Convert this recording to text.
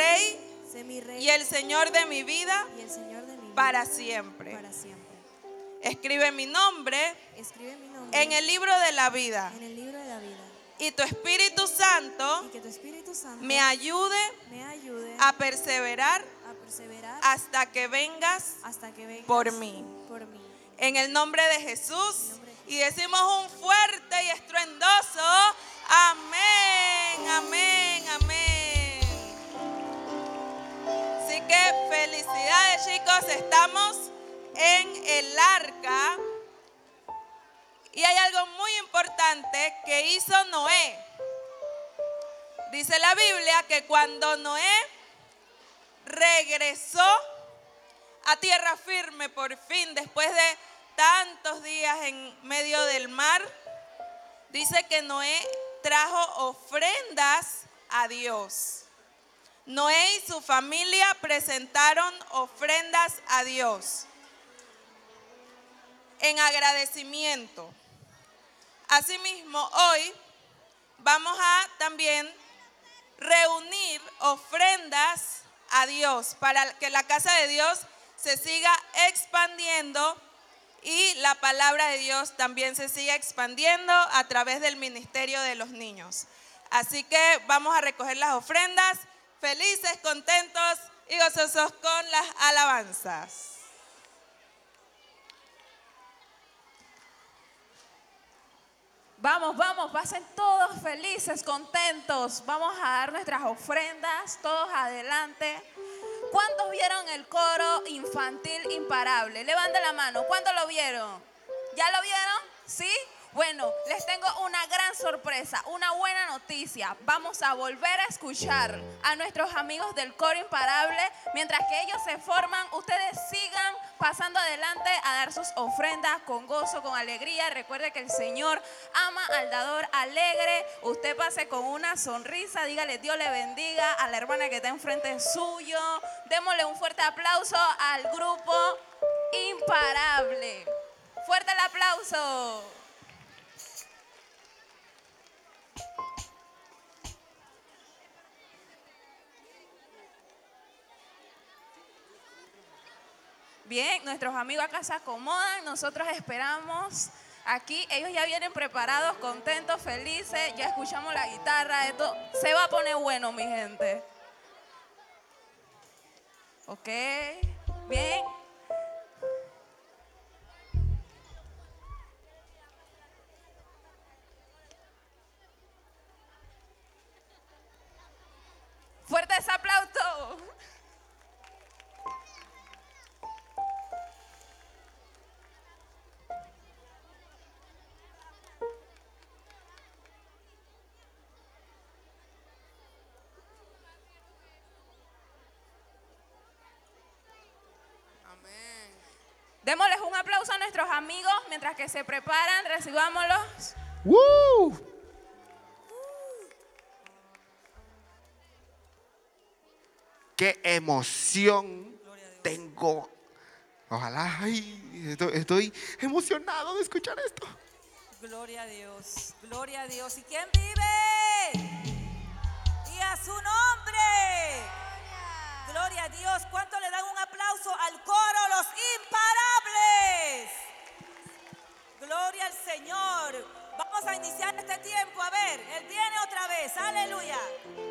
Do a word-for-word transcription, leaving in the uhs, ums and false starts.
Rey, sé mi Rey y el Señor de mi vida, y el Señor de mi vida, para siempre. para siempre. Escribe mi nombre, Escribe mi nombre en el libro de la vida, en el libro de la vida, y tu Espíritu Santo y que tu Espíritu Santo me ayude me ayude a perseverar a perseverar hasta que vengas hasta que vengas por mí. por mí. En el nombre de Jesús. En el nombre de Jesús. Y decimos un fuerte y estruendoso amén, amén, amén. Así que felicidades, chicos, estamos en el arca. Y hay algo muy importante que hizo Noé. Dice la Biblia que cuando Noé regresó a tierra firme por fin, después de tantos días en medio del mar, dice que Noé trajo ofrendas a Dios. Noé y su familia presentaron ofrendas a Dios en agradecimiento. Asimismo, hoy vamos a también reunir ofrendas a Dios para que la casa de Dios se siga expandiendo y la palabra de Dios también se siga expandiendo a través del ministerio de los niños. Así que vamos a recoger las ofrendas, felices, contentos y gozosos con las alabanzas. Vamos, vamos, pasen todos felices, contentos. Vamos a dar nuestras ofrendas, todos adelante. ¿Cuántos vieron el coro infantil imparable? Levanten la mano. ¿Cuántos lo vieron? ¿Ya lo vieron? ¿Sí? Bueno, les tengo una gran sorpresa, una buena noticia. Vamos a volver a escuchar a nuestros amigos del coro imparable. Mientras que ellos se forman, ustedes sigan pasando adelante a dar sus ofrendas con gozo, con alegría. Recuerde que el Señor ama al dador alegre. Usted pase con una sonrisa, dígale Dios le bendiga a la hermana que está enfrente suyo. Démosle un fuerte aplauso al grupo imparable. Fuerte el aplauso. Bien, nuestros amigos acá se acomodan, nosotros esperamos aquí, ellos ya vienen preparados, contentos, felices, ya escuchamos la guitarra, esto se va a poner bueno, mi gente. Ok, bien. Fuerte ese aplauso. Démosles un aplauso a nuestros amigos mientras que se preparan, recibámoslos. ¡Woo! ¡Qué emoción tengo! Ojalá, ay, estoy, estoy emocionado de escuchar esto. Gloria a Dios, gloria a Dios. ¿Y quién vive? Y a su nombre. Gloria a Dios. ¿Cuánto le dan un aplauso al coro, los imparables? Gloria al Señor. Vamos a iniciar este tiempo. A ver, Él viene otra vez. Aleluya.